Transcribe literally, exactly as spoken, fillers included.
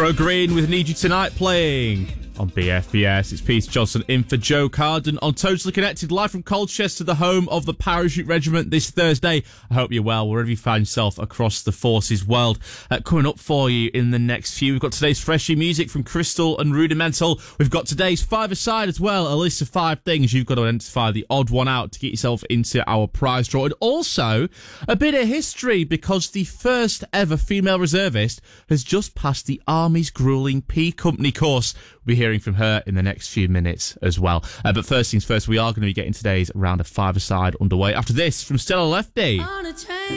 Pro Green with Need You Tonight playing on B F B S. It's Peter Johnson in for Joe Carden on Totally Connected, live from Colchester, the home of the Parachute Regiment, this Thursday. I hope you're well, wherever you find yourself across the forces world. Uh, coming up for you in the next few, we've got today's freshie music from Crystal and Rudimental. We've got today's five-a-side as well, a list of five things you've got to identify the odd one out to get yourself into our prize draw. And also, a bit of history, because the first ever female reservist has just passed the Army's gruelling P Company course. We'll be hearing from her in the next few minutes as well. Uh, but first things first, we are going to be getting today's round of five-a-side underway. After this, from Stella Lefty.